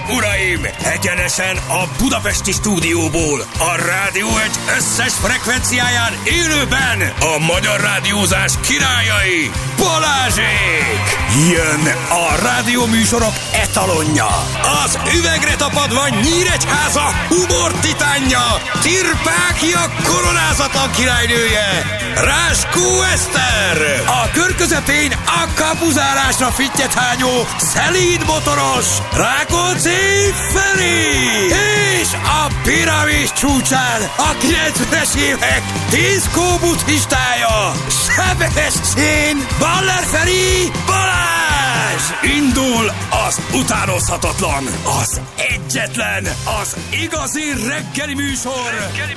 uraim! Egyenesen a budapesti stúdióból, a Rádió Egy összes frekvenciáján élőben a magyar rádiózás királyai, Balázsék! Jön a rádióműsorok etalonja, az üvegre tapadva Nyíregyháza humor titánja, Tirpákia koronázatlan királynője, Ráskó Eszter! A kör közepén a kapuzárásra fittyet hányó, szelíd motoros, Rákóczi Feri! És a piramis csúcsán a 90-es évek diszkó buddhistája, Sebestyén Baller Feri Balázs! Indul az utánozhatatlan, az egyetlen, az igazi reggeli műsor,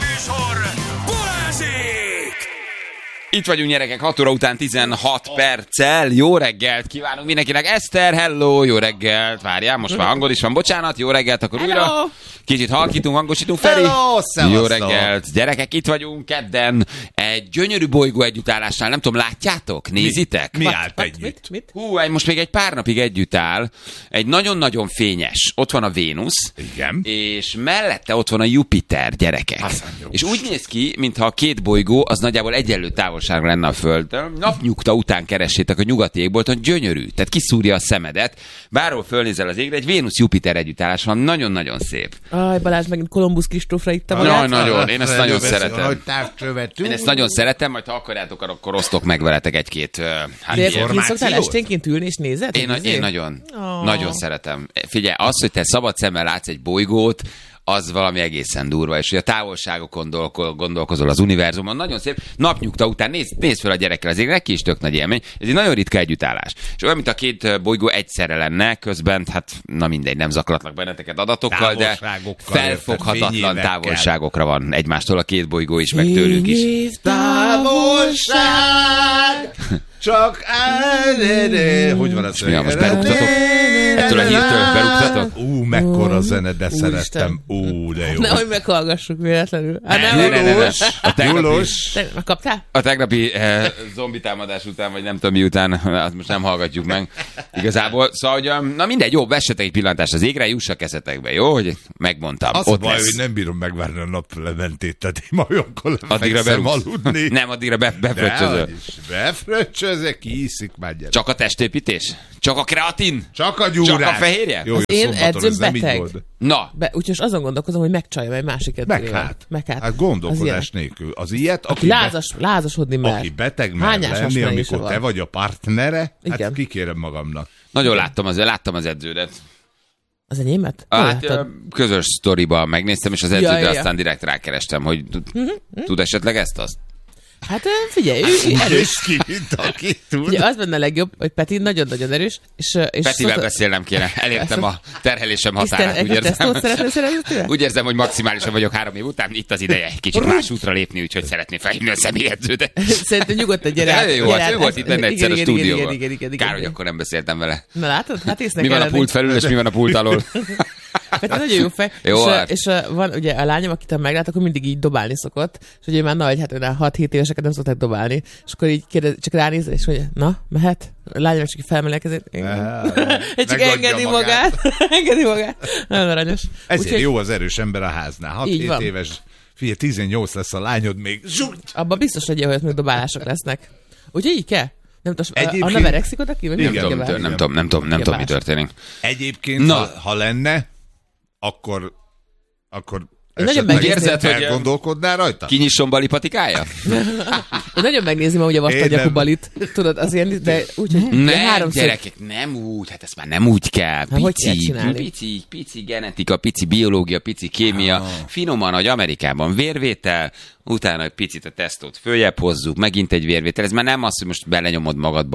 Balázsék! Itt vagyunk, gyerekek, 6 óra után 16 perccel. Jó reggelt kívánunk mindenkinek. Eszter, hello, jó reggelt. Várjál, most már hangod is van, bocsánat. Jó reggelt, akkor hello. Újra. Kicsit halkítunk, hangosítunk. Feri. Hello, jó reggelt. Gyerekek, itt vagyunk kedden egy gyönyörű bolygó együttállásnál. Nem tudom, látjátok? Nézitek? Mi állt együtt? Mit? Hú, most még egy pár napig együtt áll. Egy nagyon-nagyon fényes. Ott van a Vénusz. Igen. És mellette ott van a Jupiter, gyerekek. És úgy néz ki, mintha a két bolygó az nagyjából egyenlő távolságra lenne a Földtől. Napnyugta után keressétek a nyugati égbolton, gyönyörű. Tehát kiszúrja a szemedet. Bárhol fölnézel az égre, egy Vénusz-Jupiter együttállás van. Nagyon-nagyon szép. Aj, Balázs, megint Kolumbusz Kristófra itt Nagyon, én ezt nagyon szeretem. Én ezt nagyon szeretem, majd ha akarjátok, akkor osztok meg veletek egy-két információt. Szoktál esténként ülni és nézed? Én nagyon szeretem. Figyelj, az, hogy te szabad szemmel látsz egy bolygót, az valami egészen durva, és hogy a távolságokon gondolkozol az univerzumon, nagyon szép. Napnyugta után nézd fel a gyerekkel az égre, neki is tök nagy élmény. Ez egy nagyon ritka együttállás. És olyan, mint a két bolygó egyszerre lenne, közben, hát na mindegy, nem zaklatlak benneteket adatokkal, de felfoghatatlan távolságokra van egymástól a két bolygó is, meg tőlük is. Távolság! Csak hogy van az? Mi most berúgtatok? Ettől a hírtől berúgtatok? Mekkora zene, de szerettem. De jó. Nehogy meghallgassuk véletlenül. Gyulus. Megkaptál? A tegnapi zombi támadás után, vagy nem tudom mi után, azt most nem hallgatjuk meg igazából. Szóval, hogy na mindegy, jó, vessetek egy pillantást az égre, jussak eszetekbe, jó? Hogy megmondtam. Az ott baj, lesz. Hogy nem bírom megvárni a naplementét, tehát én majokkal fekszem aludni. Nem, addigra befröccsözöl. Befröccsözök, kiiszik már gyerek. Csak a testépítés? Csak a kreatin? Csak a gyúrás? Csak a fehérje? Jó, én edzőm beteg. Na. Úgyhogy azon gondolkozom, hogy megcsaljam egy másik edzővel. Meg hát gondolkodás nélkül. Az ilyet, aki lázasodni mer. Aki beteg mer lenni, amikor te vagy a partnere, hát kikérem magamnak. Nagyon láttam az edződet. Az enyémet? Hát közös sztoriba megnéztem, és az edződre aztán direkt rákerestem, hogy tud esetleg ezt-azt? Hát figyelj, ő erős. Aki tud. Ugye az benne legjobb, hogy Peti nagyon-nagyon erős. És Petivel beszélnem kéne. Elértem a terhelésem határát. Úgy érzem, hogy maximálisan vagyok 3 év után. Itt az ideje egy kicsit más útra lépni, úgyhogy szeretném felhívni a személyedződet. Szerintem nyugodtan gyere. Jó, ő volt itt benne egyszer a stúdióban. Kár, hogy akkor nem beszéltem vele. Na látod? Hát észnek mi van a pult felül, és mi van a pult alól? Hát nagyon jó fej. Jó, és van ugye a lányom, akit meglát, akkor mindig így dobálni szokott, és ugye már nagy, hát 6-7 éveseket nem szokták dobálni, és akkor így kérdez, csak ránéz, és hogy na, mehet? A lányom csak így felmeli a kezét. Csak engedi magát. Engedi magát. Nagyon aranyos. Ezért jó az erős ember a háznál. 6-7 éves, figyelj, 18 lesz a lányod még. Abban biztos, hogy jó, hogy még dobálások lesznek. Úgyhogy így kell? Nem tudom, Anna verekszik oda ki? Nem tudom, mi történik. Egyébként, ha lenne, akkor nagyon megnézném. Elgondolkodnál rajta? Kinyisson Bali patikája? Nagyon megnézném, hogy a vastagyakú Balit. Tudod, az ilyen, de úgy, hogy nem, gyerekek, nem úgy, hát ezt már nem úgy kell. Pici genetika, pici biológia, pici kémia, finoman, hogy Amerikában vérvétel, utána egy picit a tesztót följebb hozzuk, megint egy vérvétel. Ez már nem az, hogy most belenyomod magadba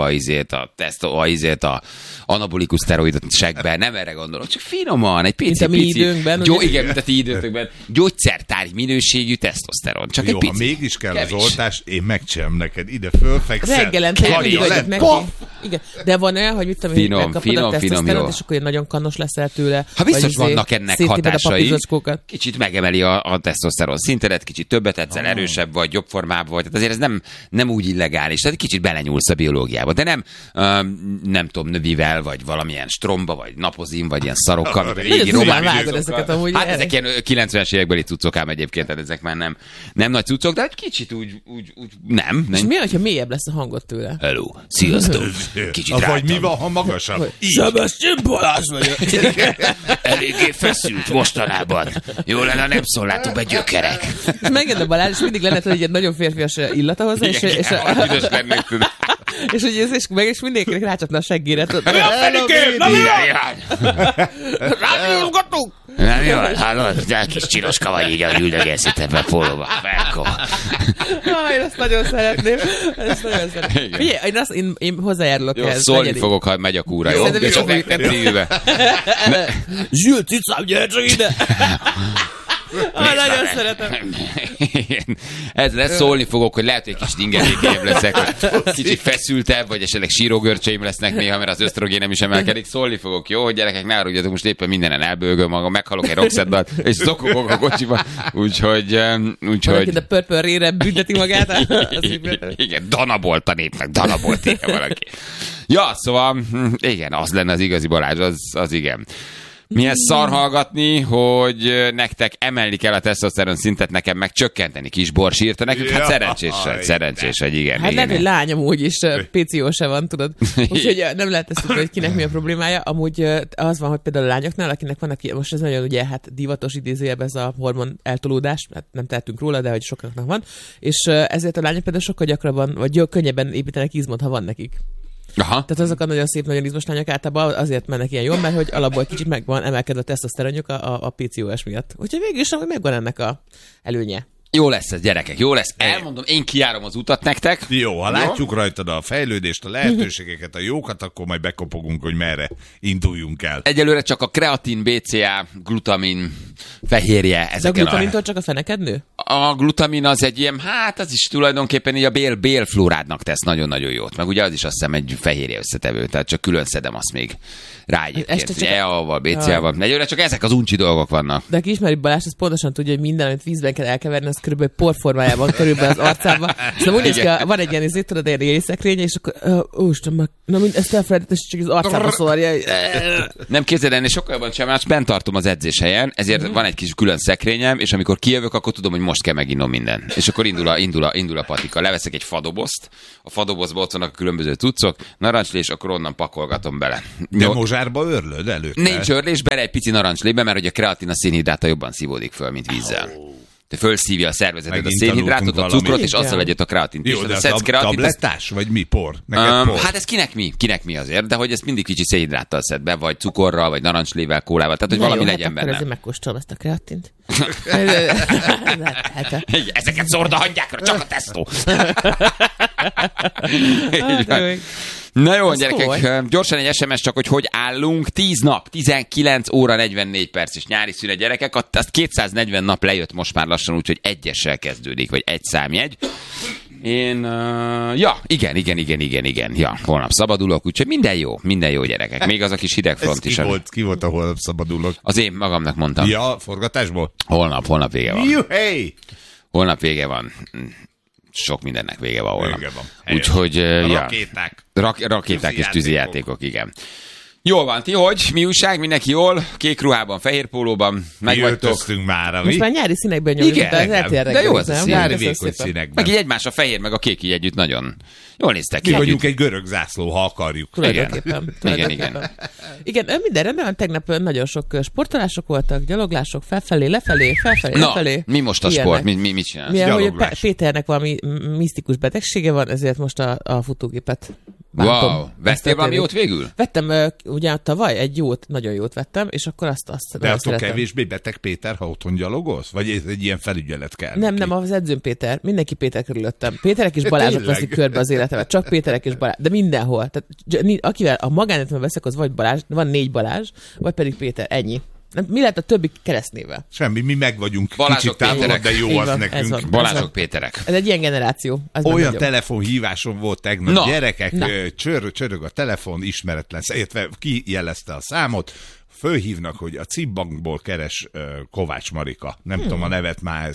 a anabolikus szteroidot segbe, nem erre gondolok, csak finoman, egy pici. Mint a mi időnkben. Igen, mint a ti időtökben. Gyógyszertárgy minőségű tesztoszteron. Csak jó, egy pici. Ha mégis kell kevés. Az oltás, én megcsinálom neked, ide fölfekszel. Reggelente mindig vagyok neki. Igen, de van olyan, hogy mit tudom, hogy megkapod a tesztoszteront, és akkor nagyon kannos leszel tőle. Ha biztos vannak ennek hatásai, kicsit megemeli a tesztoszteron szintedet, kicsit többet edzel, perccel erősebb vagy, jobb formában vagy. Tehát azért ez nem úgy illegális. Tehát egy kicsit belenyúlsz a biológiába. De nem tudom, növivel, vagy valamilyen stromba, vagy napozin, vagy ilyen szarokkal. Régi román vágod ezeket amúgy. Hát ezek ilyen 90-es évekbeli cuccok ám egyébként, tehát ezek már nem nagy cuccok, de egy kicsit úgy nem. És mi, hogyha mélyebb lesz a hangot tőle? Hello, sziasztok. Kicsit vagy mi van, ha magasabb? Sebestyén Balázs vagyok. Eléggé feszült mostanában. Jó lenne, nem szólnátok be gyökerek. Megint a Balázs, és mindig lenne egy ilyen nagyon férfias illata hozzá, és és mindenkinek rácsapna a seggére. Mi a fenikém? Na mi van? Rámízgatunk! Nem jó, hallod? De kis csiroska vagy így, ahogy üldögélsz itt ebben a pólóba. Felkó. Én ezt nagyon szeretném. Én hozzájárulok ehhez. Szólni fogok, ha megy a kúra, jó? De csak megtetni ülve. Zsül, cicám, gyere csak ide! Nagyon szeretem. Ezzel szólni fogok, hogy lehet, hogy egy kicsit ingerlékenyebb leszek, hogy kicsit feszültebb, vagy esetleg sírógörcseim lesznek néha, mert az ösztrogénem is emelkedik. Szólni fogok, jó? Hogy gyerekek, ne haragudjatok, most éppen mindenen elbőgöm magam, meghalok egy rocksetben, és zokogok a kocsiba. Úgyhogy... Valaki a Purple Rain-re bünteti magát. Igen, danabolt a népnek, danabolt éve valaki. Ja, szóval, igen, az lenne az igazi Balázs, az igen. Milyen szar hallgatni, hogy nektek emelni kell a tesztoszteron szintet, nekem meg csökkenteni kis Bors írta nekünk. Hát szerencsés, hogy igen. Hát lehet, hogy lányom úgy is PCO se van, tudod. Úgyhogy nem lehet ezt tudni, hogy kinek mi a problémája. Amúgy az van, hogy például a lányoknál, akinek vannak, most ez nagyon ugye hát divatos idézőjelben ez a hormon eltolódás, hát nem tehetünk róla, de hogy sokaknak van, és ezért a lányok például sokkal gyakrabban, vagy könnyebben építenek izmot, ha van nekik. Aha. Tehát azok a nagyon szép, nagyon izmos lányok általában azért mennek ilyen jól, mert hogy alapból kicsit meg van emelkedve a tesztoszteronjuk a PCOS miatt. Úgyhogy végül is amúgy megvan ennek a előnye. Jó lesz ez, gyerekek, jó lesz. Elmondom, én kijárom az utat nektek. Jó, ha látjuk rajtad a fejlődést, a lehetőségeket, a jókat, akkor majd bekopogunk, hogy merre induljunk el. Egyelőre csak a kreatin, BCA, glutamin, fehérje. De a glutamintól csak a feneked nő? A glutamin az egy ilyen, hát az is tulajdonképpen így a bélflórádnak tesz nagyon-nagyon jót. Meg ugye az is azt hiszem egy fehérje összetevő, tehát csak külön szedem azt még rá egyébként. EA-val, BCA-val. Egyelőre csak ezek az uncsi dolgok vannak. De aki ismeri Balázs, az pontosan tudja, hogy minden, amit vízben kell elkeverni, az körülbelül porformájában körülbelül az arcába. Szóval úgy néz ki, van egy ilyen izét, tudod, egy részekrény, és akkor ezt elfelejtett, és csak az arcába szórja. Nem képzeld, ennél sokkal jobban sem, más bent tartom az edzéshelyen, ezért van egy kis külön szekrényem, és amikor kijövök, akkor tudom, hogy most kell meginnom minden. És akkor indul a patika. Leveszek egy fadobozt, a fadobozban ott vannak a különböző cuccok, narancslé, és akkor onnan pakolgatom bele. De mozsárba örlöd előtte? Nincs örlés, bele egy pici narancslébe, mert hogy a kreatin a szénhidráta jobban szívódik föl, mint vízzel. Te fölszívja a szervezeted a szénhidrátot, a cukrot, és azzal egyet a kreatint. Jó, de a tablettás, vagy mi por? Por? Hát ez kinek mi azért, de hogy ezt mindig kicsi szénhidráttal szed be, vagy cukorral, vagy narancslével, kólával, tehát hogy valami jó, legyen benne. Ezért megkóstolom ezt a kreatint. Ezeket szórda hagyják, csak a tesztó. Na jó, gyerekek, gyorsan egy SMS csak, hogy állunk. 10 nap, 19 óra 44 perc és nyári szünet, gyerekek. Azt 240 nap lejött most már lassan, úgyhogy egyessel kezdődik, vagy egy számjegy. Igen. Ja, holnap szabadulok, úgyhogy minden jó, gyerekek. Még az a kis hidegfront is. Ki volt a holnap szabadulok? Az én magamnak mondtam. Ja, forgatásból? Holnap vége van. Juhé! Holnap vége van. Sok mindennek vége van holnap. Vége van. Úgyhogy, rakéták. Rakéták és tűzijátékok, igen. Jól van, ti hogy? Mi újság? Mindenki jól? Kék ruhában, fehér pólóban. Megöltöztünk már. Most már nyári színekben nyomjuk. Igen, de jó ez a szín. Nyári vékony színekben. Meg így egymás a fehér, meg a kék így együtt nagyon jól néztek ki. Mi vagyunk egy görög zászló, ha akarjuk. Tulajdonképpen. Igen, minden rendben van. Tegnap nagyon sok sportolások voltak, gyaloglások, felfelé, lefelé. Mi most a sport? Mit csinálsz? Milyen, hogy Péternek valami misztikus betegsége van, ezért most a futógépet bántom. Wow, vettél valami jót végül? Vettem ugye tavaly egy nagyon jót vettem, és akkor azt de attól kevésbé beteg Péter, ha otthon gyalogolsz? Vagy ez egy ilyen felügyelet kell? Nem, az edzőm Péter. Mindenki Péter körülöttem. Péterek és Balázsok veszik körbe az életemet. Csak Péterek és Balázs. De mindenhol. Tehát, akivel a magánéletemben veszek, az vagy Balázs, van 4 Balázs, vagy pedig Péter. Ennyi. Mi lehet a többi keresztnével? Semmi, mi meg vagyunk Balázsok kicsit távolabb, de jó az nekünk. Balázsok Péterek. Ez egy ilyen generáció. Olyan telefonhívásom volt tegnap, gyerekek, csörög a telefon, ismeretlen, illetve ki jelezte a számot, fölhívnak, hogy a CIP bankból keres Kovács Marika. Nem tudom a nevet már ez.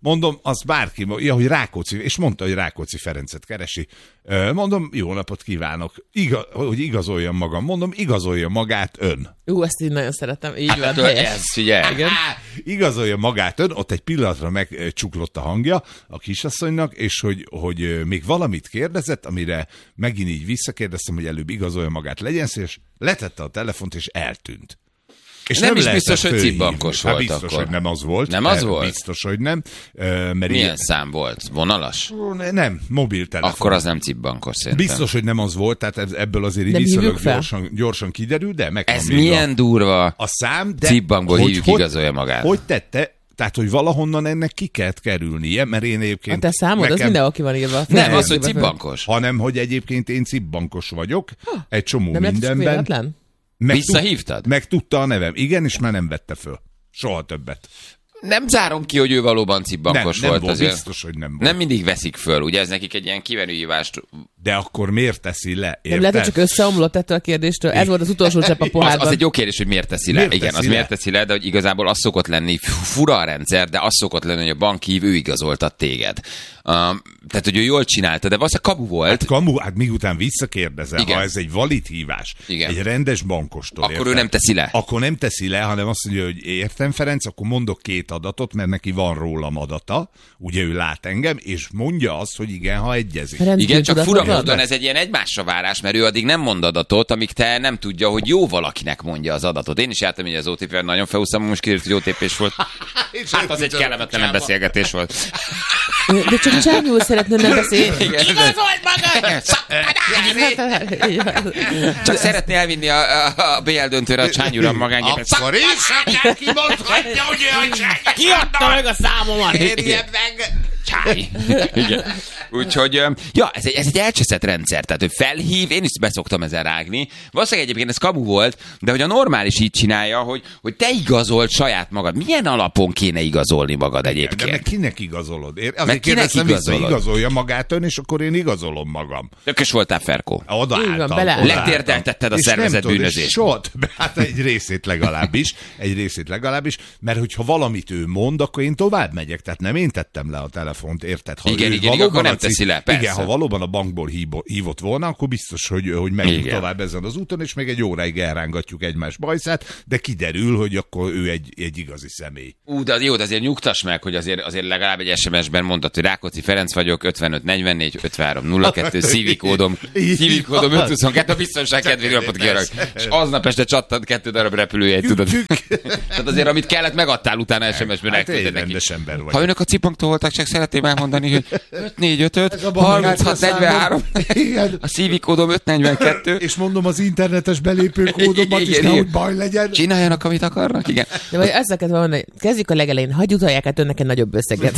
Mondom, azt bárki, hogy Rákóczi, és mondta, hogy Rákóczi Ferencet keresi. Mondom, jó napot kívánok, hogy igazoljam magam. Mondom, igazolja magát ön. Ezt így nagyon szeretem, így van. Ez, figyelj. Igen. Igazolja magát ön, ott egy pillanatra megcsuklott a hangja a kisasszonynak, és hogy még valamit kérdezett, amire megint így visszakérdeztem, hogy előbb igazolja magát, legyen szíves, letette a telefont, és eltűnt. És nem is biztos, hogy cibbankos volt biztos, akkor. hogy nem az volt. Nem az volt? Biztos, hogy nem. Mert milyen szám volt? Vonalas? Nem, mobiltelefon. Akkor az nem cibbankos szerintem. Biztos, hogy nem az volt, tehát ebből azért így viszonylag gyorsan kiderül, de megvan ez még milyen durva a szám, de cibbankból hívjuk, igazolja magát. Hogy tette? Tehát, hogy valahonnan ennek ki kellett kerülnie, mert én egyébként... A te számod, az mindenhol ki van írva. Nem, az, hogy cibbankos. Hanem, hogy egyébként én cibbankos vagyok, egy csomó nem mindenben. Visszahívtad? Meg tudta a nevem. Igen, és már nem vette föl. Soha többet. Nem zárom ki, hogy ő valóban cibbankos nem volt azért. Biztos, hogy nem volt. Nem mindig veszik föl, ugye ez nekik egy ilyen kiverőhívást. De akkor miért teszi le? Nem lehet, hogy csak összeomlott ettől a kérdéstől. Ez volt az utolsó csepp a pohárban. Az egy jó kérdés, hogy miért teszi le. Miért teszi le, de hogy igazából az szokott lenni, fura a rendszer, de az szokott lenni, hogy a bankhív, ő igazoltat téged. Tehát, hogy ő jól csinálta, de valószínűleg kamu volt. Hát miután visszakérdezem, igen. Ha ez egy valid hívás, igen. Egy rendes bankostól. Akkor ő nem teszi le. Akkor nem teszi le, hanem azt mondja, hogy értem, Ferenc, akkor mondok 2 adatot, mert neki van rólam adata, ugye ő lát engem, és mondja azt, hogy igen, ha egyezik. Ferenc, igen, csak fura módon ez egy ilyen egymásra várás, mert ő addig nem mond adatot, amíg te nem tudja, hogy jó valakinek mondja az adatot. Én is jártam így az OTP-vel, nagyon felhúztam, most kiderült, hogy OTP-s volt. Hát az egy kellemetlen beszélgetés volt. De csak Csányúl szeretném nem beszélni. Igazold magad! Csak szeretné elvinni a BL döntőre a Csányúra magángépet. Akkor éjszakán kimondhatja, hogy ő a Csány. Ki adta meg a számomat? Érje meg! Csáj. Igen. Úgyhogy, ja, ez egy elcseszett rendszer, tehát ő felhív, én is beszoktam ezen rágni. Valószínűleg egyébként ez kamu volt, de hogy a normális így csinálja, hogy te igazold saját magad. Milyen alapon kéne igazolni magad egyébként? De meg kinek igazolod? Azért kérdezem vissza, igazolja magát ön, és akkor én igazolom magam. Tökös voltál, Ferkó. Odaálltam. Legtérdeltetted a szervezett bűnözést. Soha, hát egy részét legalábbis, mert hogyha valamit ő mond, akkor én tovább megyek, tehát nem én tettem le a telefont, érted? Ha igen, akkor nem teszi le, persze. Igen, ha valóban a bankból hívott volna, akkor biztos, hogy megyünk tovább ezen az úton, és még egy óráig elrángatjuk egymás bajszát, de kiderül, hogy akkor ő egy igazi személy. De jó, de azért nyugtass meg, hogy azért legalább egy SMS-ben mondtad, hogy Rákóczi Ferenc vagyok, 5544 5302, szívikódom 522, a biztonság kedvéért napot kérek. És aznap este csattant 2 darab repülőjegy, tudod. Tehát azért, amit kellett, megadtál utána SMS-ben elküldeni neki. Ha önök a cipanktól voltak, csak szeretném elmondani, hogy 5455 3643 a szívikódom 542. És mondom az internetes belépőkódomat is, nehogy baj legyen. Csináljanak, amit akarnak, igen. De vagy ezzel kell mondani, kezdjük a legelején, hagyj utalják át önnek egy nagyobb összeget.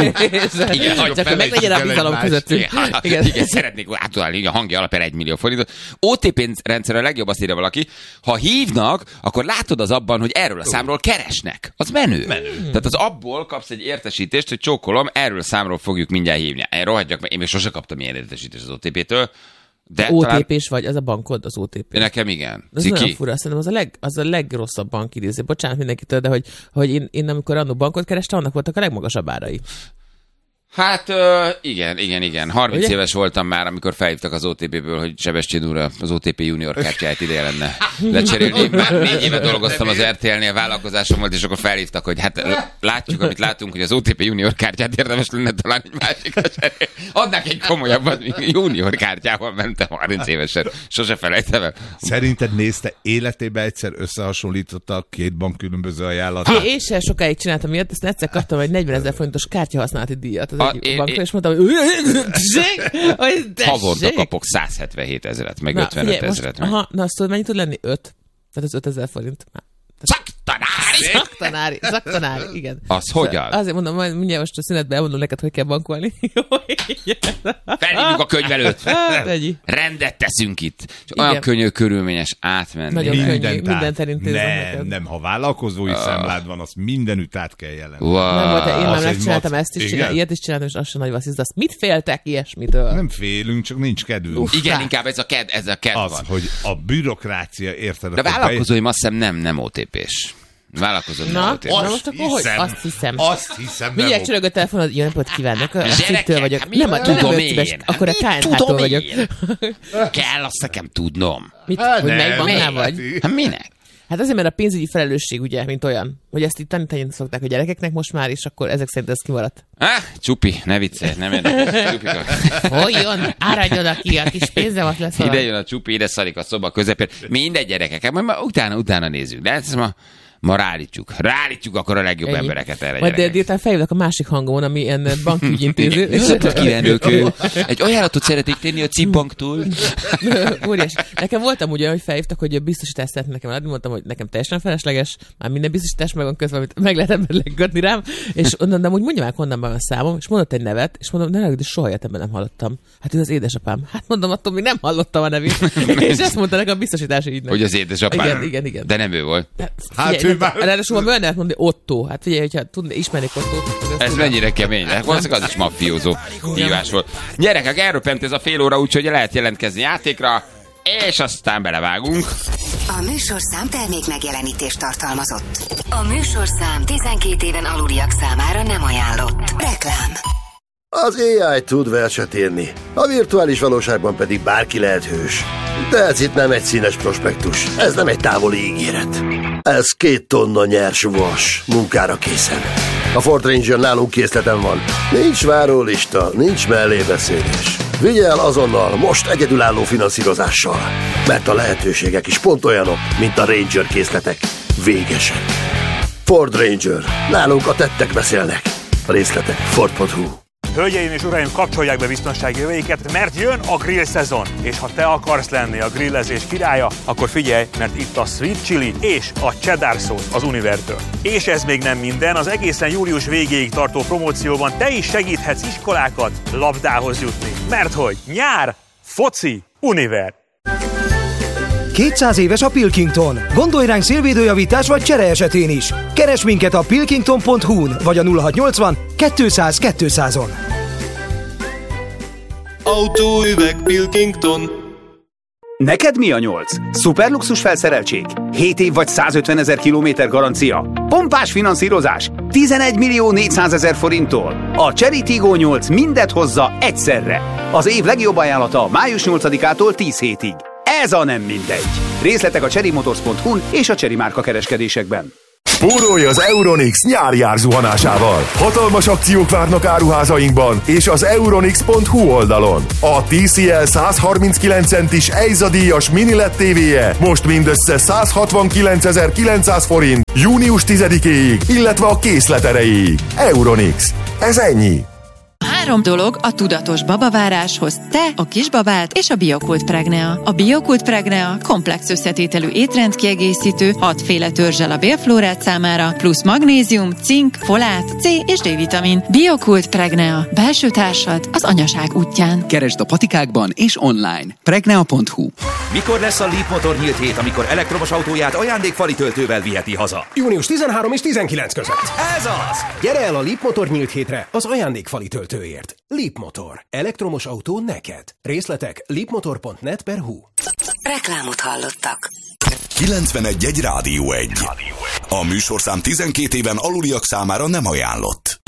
Igen, csak meg legyen a bizalom közöttünk. Igen, szeretnék átutalni a hangja alapján 1 millió forintot. OTP rendszer a legjobb, azt írja valaki, ha hívnak, akkor látod az abban, hogy erről a számról keresnek. Az menő. Tehát az abból kapsz egy értesítést, hogy csókolom, erről a számról fogjuk mindjárt hívni. Én rohadjak meg, én még sose kaptam ilyen értesítést az OTP-től. De OTP-s vagy, az a bankod, az OTP. Nekem igen. Ez nagyon fura, szerintem az a legrosszabb bankidéző. Bocsánat mindenkitől, de hogy én amikor annó bankot kerestem, annak voltak a legmagasabb árai. Hát igen. 30 ugye? Éves voltam már, amikor felhívtak az OTP-ből, hogy Sebestyén úr az OTP junior kártyáját ide lenne lecserélni. Már 4 éve dolgoztam az RTL-nél, vállalkozásom volt, és akkor felhívtak, hogy hát látjuk, amit látunk, hogy az OTP junior kártyát érdemes lenne talán egy másikra cserélni. Adnák egy komolyabbat, még junior kártyával mentem 30 évesen. Sose felejtem el. Szerinted nézte életében egyszer összehasonlította a 2 bank különböző ajánlatot? Én sem sokáig csináltam ilyet, ezt egyszer kaptam egy 40 000 forintos kártyahasználati díjat. Bankra, és mondtam, hogy havonta kapok 177 000, meg 55 000. Na azt tudod, mennyit tud lenni? 5? Tehát az 5000 forint. Szaktanári, igen. Az hogyan? Azért mondom, majd mindjárt most a szünetben elmondom neked, hogy kell bankolni. Felhívjuk a könyvelőt. Rendet teszünk itt. Olyan könnyű, körülményes átmenni. Nagyon könnyű, mindent elintézem neked. Nem, ha vállalkozói számlád van, azt mindenütt át kell jelenni. Nem volt, én már megcsináltam ezt is, ilyet is csináltam, és az sem nagy vasszíz, de azt mit féltek ilyesmitől? Nem félünk, csak nincs kedvünk. Igen, inkább ez a kedv az, van. hogy a bürokrácia, érted? De vállalkozóim azt hiszem nem OTP-s. Vállalkozom. Na most akkor hogy? Azt hiszem. Mindjárt csörög a telefonod, jó napot kívánok, a Szittől vagyok. Nem, tudom én. Akkor a KNH-tól vagyok. Kell azt nekem tudnom. Mit? Hogy melyik banknál vagy? Hát minek? Hát azért, mert a pénzügyi felelősség, ugye, mint olyan, hogy ezt itt tanítani szokták a gyerekeknek most már, és akkor ezek szerint ez kimaradt. Csupi, ne viccelj, nem érdekes. Csupika. Hogyan? Áradjon aki, a kis pénze volt lesz valami. Ide jön a Csupi, ide szarik a szoba közepén. Mindegy gyerekek, majd utána nézzük. De ezt ma rállítjuk akkor a legjobb embereket erre. Majd délután felhívnak a másik hangomon, ami ilyen bankügyintéző. Egy ajánlatot szeretnék tenni a CIP-banktól. Óriás. Nekem voltam ugye, hogy felhívtak, hogy a biztosítást szeretnék nekem adni, mondtam, hogy nekem teljesen felesleges, már minden biztosítás meg van közben, amit meg lehet ebben leggatni rám, és mondom, de úgy mondja meg, honnan van a számom, és mondott egy nevet, és mondom, de soha életemben nem hallottam. Hát ő az édesapám. Hát mondom, attól még nem hallottam a nevét. És ezt mondta nekem a biztosítási ügynek. Hogy az édesapám. Igen. De nem ő volt. Ráadásul olyan lehet mondani, Otto. Hát figyelj, hogyha ismernék Ottót. Ez mennyire kemény. Valószínűleg az is maffiózó hívás volt. Gyerekek, elröppent ez a fél óra, úgyhogy lehet jelentkezni játékra, és aztán belevágunk. A műsorszám termék megjelenítést tartalmazott. A műsorszám 12 éven aluliak számára nem ajánlott. Reklám. Az AI tud verset írni, a virtuális valóságban pedig bárki lehet hős. De ez itt nem egy színes prospektus, ez nem egy távoli ígéret. Ez 2 tonna nyers vas, munkára készen. A Ford Ranger nálunk készleten van. Nincs várólista, nincs mellébeszélés. Vigye el azonnal, most egyedülálló finanszírozással. Mert a lehetőségek is pont olyanok, mint a Ranger készletek. Végesek. Ford Ranger. Nálunk a tettek beszélnek. A részletek Ford.hu. Hölgyeim és uraim, kapcsolják be biztonsági öveiket, mert jön a grill szezon. És ha te akarsz lenni a grillezés királya, akkor figyelj, mert itt a Sweet Chili és a Cheddar Sauce az Univertől. És ez még nem minden, az egészen július végéig tartó promócióban te is segíthetsz iskolákat labdához jutni. Mert hogy nyár, foci, Univer. 200 éves a Pilkington. Gondolj ránk szélvédőjavítás vagy csere esetén is. Keresd minket a pilkington.hu-n vagy a 0680 200 200-on. Autóüveg Pilkington. Neked mi a 8? Szuperluxus felszereltség? 7 év vagy 150 000 kilométer garancia? Pompás finanszírozás? 11 400 000 forinttól? A Chery Tiggo 8 mindet hozza egyszerre. Az év legjobb ajánlata május 8-ától 10 hétig. Ez a nem mindegy. Részletek a cherrymotors.hu-n és a Chery márka kereskedésekben. Spórolj az Euronix nyári árzuhanásával. Hatalmas akciók várnak áruházainkban és az euronix.hu oldalon. A TCL 139 centis EIZA díjas mini LED TV-je most mindössze 169 900 június 10-éig, illetve a készlet erejéig. Euronix. Ez ennyi. 3 dolog a tudatos babaváráshoz: te, a kisbabád és a Biokult Pregnea. A Biokult Pregnea komplex összetételű étrendkiegészítő, 6 féle törzsel a bélflórát számára, plusz magnézium, cink, folát, C és D-vitamin. Biokult Pregnea. Belső társad az anyaság útján. Keresd a patikákban és online. Pregnea.hu. Mikor lesz a Leap Motor nyílt hét, amikor elektromos autóját ajándékfali töltővel viheti haza? Június 13 és 19 között. Ez az! Gyere el a Leap Motor nyílt hétre az ajándékfali töltőért. Leap Motor. Elektromos autó neked. Részletek leapmotor.net/hu. Reklámot hallottak. 91.1 Rádió 1. A műsorszám 12 éven aluliak számára nem ajánlott.